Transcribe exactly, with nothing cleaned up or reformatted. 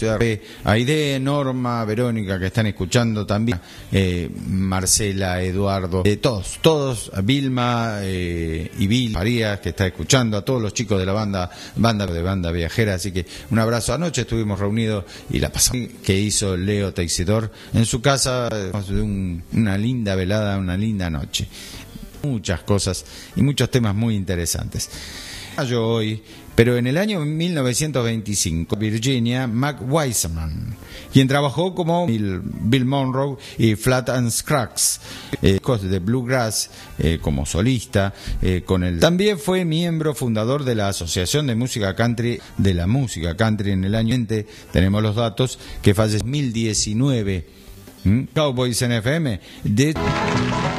Aide, Norma, Verónica, que están escuchando también, eh, Marcela, Eduardo, eh, todos, todos, Vilma eh, y Vil, María, que está escuchando, a todos los chicos de la banda, banda de banda viajera, así que un abrazo. Anoche estuvimos reunidos y la pasamos que hizo Leo Teixidor en su casa, de un, una linda velada, una linda noche. Muchas cosas y muchos temas muy interesantes. Yo hoy, pero en el año mil novecientos veinticinco, Virginia McWiseman, quien trabajó como Bill, Bill Monroe y Flat and Scratch, eh, de Bluegrass eh, como solista, eh, con el también fue miembro fundador de la Asociación de Música Country, de la Música Country en el año veinte, tenemos los datos, que falleció en dos mil diecinueve. ¿Mm? Cowboys en F M. De